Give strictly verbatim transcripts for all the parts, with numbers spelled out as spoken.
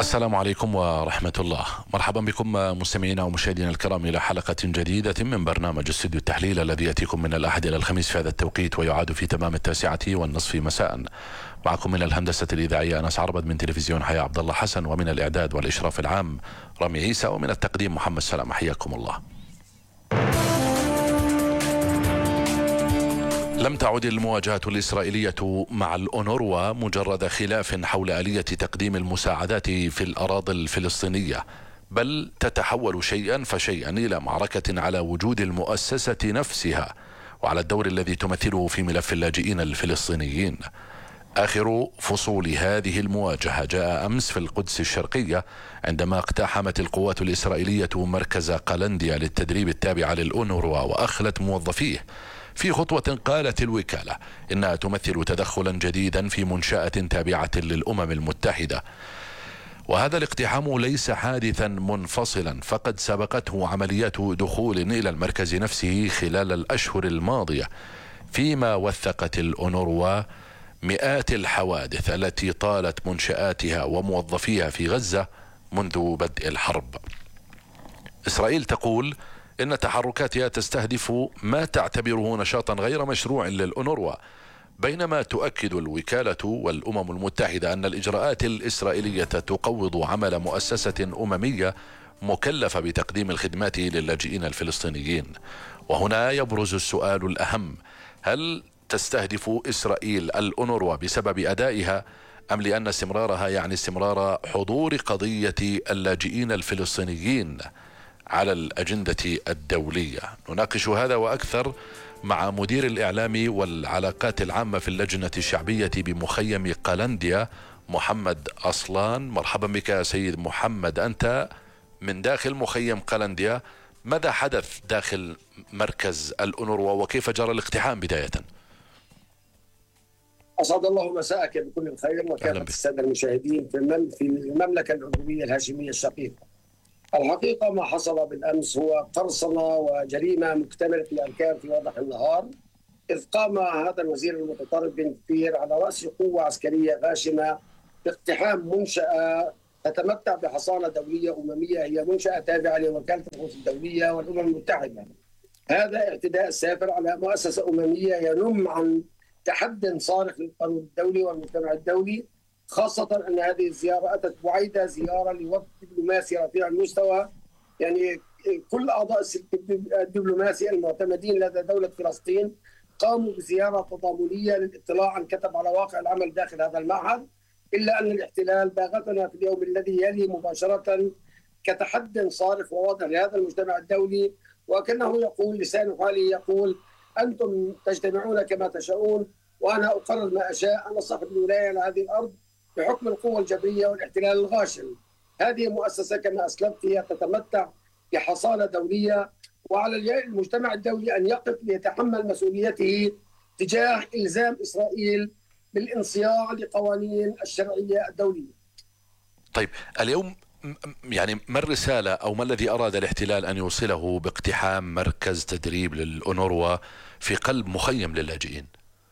السلام عليكم ورحمة الله. مرحبا بكم مستمعينا ومشاهدينا الكرام إلى حلقة جديدة من برنامج استوديو التحليل الذي يأتيكم من الأحد إلى الخميس في هذا التوقيت ويعاد في تمام التاسعة والنصف مساء. معكم من الهندسة الإذاعية أنس عربد، من تلفزيون حياة عبد الله حسن، ومن الإعداد والإشراف العام رامي عيسى، ومن التقديم محمد سلام. حياكم الله. لم تعد المواجهة الإسرائيلية مع الأونروا مجرد خلاف حول آلية تقديم المساعدات في الأراضي الفلسطينية، بل تتحول شيئا فشيئا إلى معركة على وجود المؤسسة نفسها وعلى الدور الذي تمثله في ملف اللاجئين الفلسطينيين. آخر فصول هذه المواجهة جاء أمس في القدس الشرقية، عندما اقتحمت القوات الإسرائيلية مركز قلنديا للتدريب التابع للأونروا وأخلت موظفيه، في خطوة قالت الوكالة إنها تمثل تدخلا جديدا في منشأة تابعة للأمم المتحدة. وهذا الاقتحام ليس حادثا منفصلا، فقد سبقته عمليات دخول إلى المركز نفسه خلال الأشهر الماضية، فيما وثقت الأونروا مئات الحوادث التي طالت منشآتها وموظفيها في غزة منذ بدء الحرب. إسرائيل تقول إن تحركاتها تستهدف ما تعتبره نشاطا غير مشروع للأونروا، بينما تؤكد الوكالة والأمم المتحدة أن الإجراءات الإسرائيلية تقوض عمل مؤسسة أممية مكلفة بتقديم الخدمات للاجئين الفلسطينيين. وهنا يبرز السؤال الأهم: هل تستهدف إسرائيل الأونروا بسبب أدائها، أم لأن استمرارها يعني استمرار حضور قضية اللاجئين الفلسطينيين على الأجندة الدولية؟ نناقش هذا وأكثر مع مدير الإعلام والعلاقات العامة في اللجنة الشعبية بمخيم قلنديا، محمد أصلان. مرحبا بك سيد محمد. أنت من داخل مخيم قلنديا، ماذا حدث داخل مركز الأونروا وكيف جرى الاقتحام بداية؟ أسعد الله مساءك بكل الخير وكافة السادة المشاهدين في المملكة الأردنية الهاشمية الشقيقة. الحقيقة ما حصل بالأمس هو قرصنة وجريمة مكتملة الأركان في وضح النهار، إذ قام هذا الوزير المتطرف بن كفير على رأس قوة عسكرية غاشمة باقتحام منشأة تتمتع بحصانة دولية أممية، هي منشأة تابعة لوكالة الغوث الدولية والأمم المتحدة. هذا اعتداء سافر على مؤسسة أممية ينم عن تحد صارخ للقانون الدولي والمجتمع الدولي، خاصة أن هذه الزيارة أتت بعيدة زيارة لوفد دبلوماسي رفيع المستوى. يعني كل أعضاء السلك الدبلوماسي المعتمدين لدى دولة فلسطين قاموا بزيارة تضامنية للاطلاع عن كتب على واقع العمل داخل هذا المعهد، إلا أن الاحتلال باغتنا في اليوم الذي يلي مباشرة كتحد صارخ وواضح لهذا المجتمع الدولي، وكأنه يقول لسان حاله يقول: أنتم تجتمعون كما تشاءون وأنا أقرر ما أشاء، أنا صاحب الولاية على هذه الأرض بحكم القوة الجبرية والاحتلال الغاشم. هذه مؤسسة كما أسلفت هي تتمتع بحصانة دولية، وعلى المجتمع الدولي أن يقف ليتحمل مسؤوليته تجاه إلزام إسرائيل بالانصياع لقوانين الشرعية الدولية. طيب، اليوم يعني ما الرسالة أو ما الذي أراد الاحتلال أن يوصله باقتحام مركز تدريب للأونروا في قلب مخيم للاجئين؟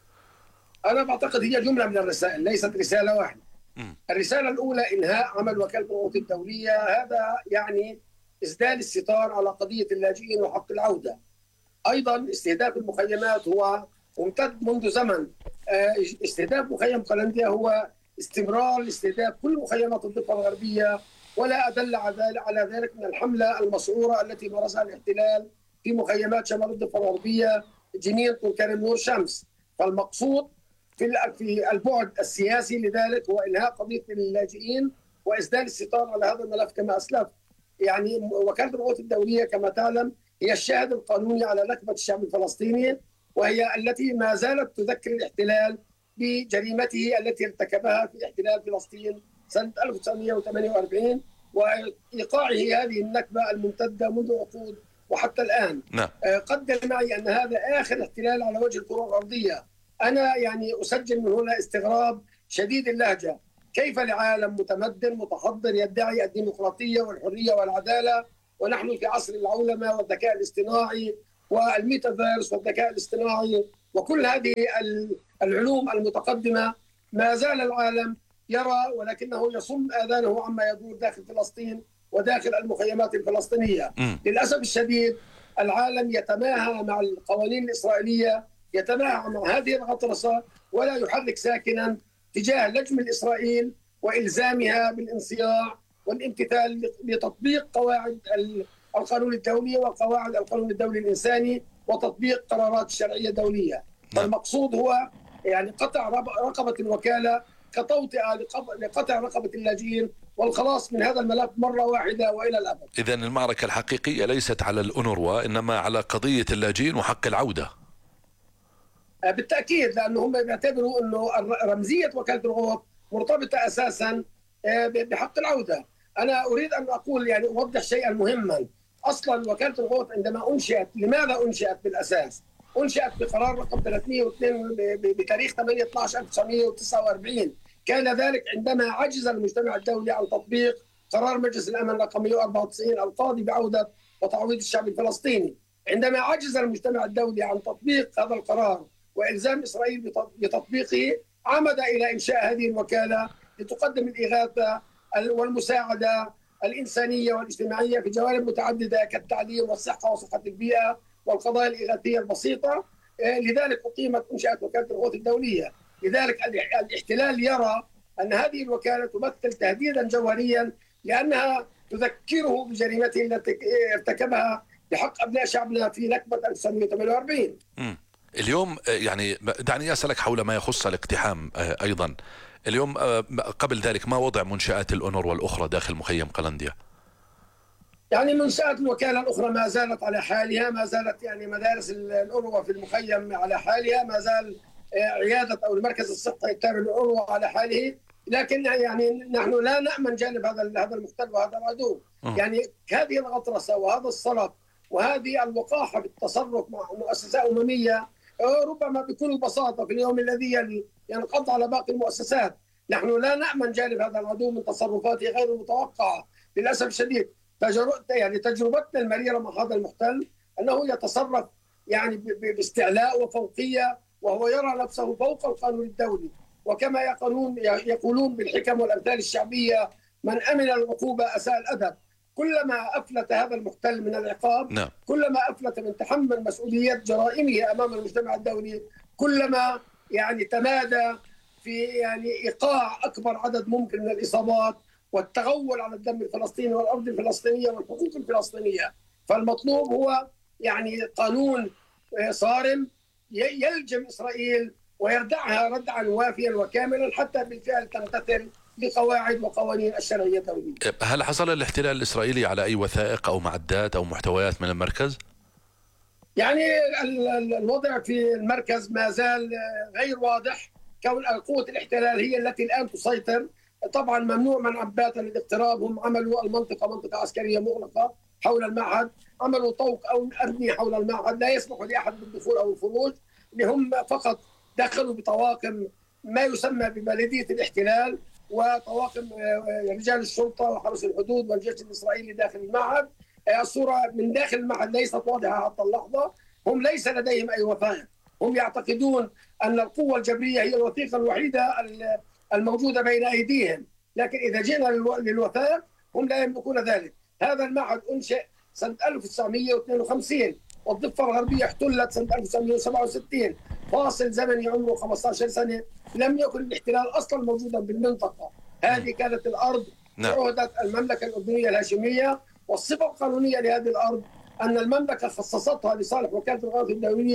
أنا بعتقد هي جملة من الرسائل، ليست رسالة واحدة. م. الرسالة الأولى إنهاء عمل وكالة الغوث الدولية، هذا يعني إسدال الستار على قضية اللاجئين وحق العودة. أيضا استهداف المخيمات هو ممتد منذ زمن. استهداف مخيم قلنديا هو استمرار لاستهداف كل مخيمات الضفة الغربية، ولا أدل على ذلك من الحملة المسعورة التي مارسها الاحتلال في مخيمات شمال الضفة الغربية، جنين، طول كرم، نور شمس. فالمقصود في في البعد السياسي لذلك هو إنهاء قضية اللاجئين وإسدال الستار على هذا الملف كما أسلف. يعني وكالة الغوث الدولية كما تعلم هي الشاهد القانوني على نكبة الشعب الفلسطيني، وهي التي ما زالت تذكر الاحتلال بجريمته التي ارتكبها في احتلال فلسطين سنة ألف وتسعمئة وثمانية وأربعين وإيقاعه هذه النكبة الممتدة منذ عقود وحتى الآن. نعم. قدر معي أن هذا آخر احتلال على وجه الكرة الأرضية. أنا يعني أسجل من هنا استغراب شديد اللهجة، كيف لعالم متمدن متحضر يدعي الديمقراطية والحرية والعدالة ونحن في عصر العولمة والذكاء الاصطناعي والميتافيرس والذكاء الاصطناعي وكل هذه العلوم المتقدمة، ما زال العالم يرى ولكنه يصم آذانه عما يدور داخل فلسطين وداخل المخيمات الفلسطينية. م. للأسف الشديد العالم يتماهى مع القوانين الإسرائيلية، يتماهى مع هذه الغطرسة، ولا يحرك ساكنا تجاه لجم إسرائيل وإلزامها بالانصياع والامتثال لتطبيق قواعد القانون الدولي وقواعد القانون الدولي الإنساني وتطبيق قرارات الشرعية الدولية. فالمقصود هو يعني قطع رقبة الوكالة كتوطئة لقطع رقبة اللاجئين والخلاص من هذا الملف مرة واحدة وإلى الأبد. إذن المعركة الحقيقية ليست على الأونروا إنما على قضية اللاجئين وحق العودة. بالتأكيد، لأنهم بيعتبروا أنه رمزية وكالة الغوث مرتبطة أساسا بحق العودة. أنا أريد أن أقول يعني أوضح شيئا مهما. أصلا وكالة الغوث عندما أنشئت، لماذا أنشئت بالأساس؟ أنشئت بقرار رقم ثلاثمئة واثنين بتاريخ ثمانية عشر ألف وتسعمئة وتسعة وأربعين. كان ذلك عندما عجز المجتمع الدولي عن تطبيق قرار مجلس الأمن رقم مئة وأربعة وتسعين القاضي بعودة وتعويض الشعب الفلسطيني. عندما عجز المجتمع الدولي عن تطبيق هذا القرار وإلزام إسرائيل بتطبيقه، عمد إلى إنشاء هذه الوكالة لتقدم الإغاثة والمساعدة الإنسانية والاجتماعية في جوانب متعددة كالتعليم والصحة وصحة البيئة والقضايا الإغاثية البسيطة. لذلك أقيمت أنشأت وكالة الغوث الدولية. لذلك الاحتلال يرى أن هذه الوكالة تمثل تهديدا جوهريا، لأنها تذكره بجريمته التي ارتكبها بحق أبناء شعبنا في نكبة ألف وتسعمئة وثمانية وأربعين. اليوم يعني دعني أسألك حول ما يخص الاقتحام أيضا. اليوم قبل ذلك ما وضع منشآت الأونروا الأخرى داخل مخيم قلنديا؟ يعني منشآت الوكالة الأخرى ما زالت على حالها، ما زالت يعني مدارس الأونروا في المخيم على حالها، ما زال عيادة أو المركز الصحي التابع للأونروا على حاله. لكن يعني نحن لا نأمن جانب هذا هذا المحتل وهذا العدو. م. يعني هذه الغطرسة وهذا الصلف وهذه الوقاحة في التصرف مع مؤسسات أممية ربما بكل بساطة في اليوم الذي ينقض على باقي المؤسسات. نحن لا نأمن جانب هذا العدو من تصرفاته غير المتوقعة للأسف الشديد. يعني تجربتنا المريرة مع هذا المحتل أنه يتصرف يعني باستعلاء وفوقية، وهو يرى نفسه فوق القانون الدولي. وكما يقولون يقولون بالحكم والأمثال الشعبية: من أمن العقوبة أساء الأدب. كلما أفلت هذا المحتل من العقاب، نعم. كلما أفلت من تحمل مسؤولية جرائمه أمام المجتمع الدولي، كلما يعني تمادى في يعني إيقاع أكبر عدد ممكن من الإصابات والتغول على الدم الفلسطيني والأرض الفلسطينية والحقوق الفلسطينية. فالمطلوب هو يعني قانون صارم يلجم إسرائيل ويردعها ردعا وافيا وكاملا حتى بالفعل تمتثل لقواعد وقوانين الشرعية الدولية. هل حصل الاحتلال الإسرائيلي على أي وثائق أو معدات أو محتويات من المركز؟ يعني الوضع في المركز ما زال غير واضح، كون قوة الاحتلال هي التي الآن تسيطر. طبعا ممنوع من عباتا الاقتراب. هم عملوا المنطقة منطقة عسكرية مغلقة حول المعهد، عملوا طوق أو أبنية حول المعهد لا يسمح لأحد بالدخول أو الخروج، اللي هم فقط دخلوا بطواقم ما يسمى ببلدية الاحتلال وطواقم رجال الشرطة وحرس الحدود والجيش الإسرائيلي داخل المعهد. الصورة من داخل المعهد ليست واضحة حتى اللحظة. هم ليس لديهم أي وثائق. هم يعتقدون أن القوة الجبرية هي الوثيقة الوحيدة الموجودة بين أيديهم، لكن إذا جئنا للوثائق هم لا يملكون ذلك. هذا المعهد أنشئ سنة ألف وتسعمئة واثنين وخمسين والضفة الغربية احتلت سنة ألف وتسعمئة وسبعة وستين. فاصل زمني عمره خمسة عشر سنة. لم يكن الاحتلال أصلا موجودا بالمنطقة. هذه كانت الأرض بعهدة المملكة الأردنية الهاشمية، والصفة القانونية لهذه الأرض أن المملكة خصصتها لصالح وكالة الغوث الدولية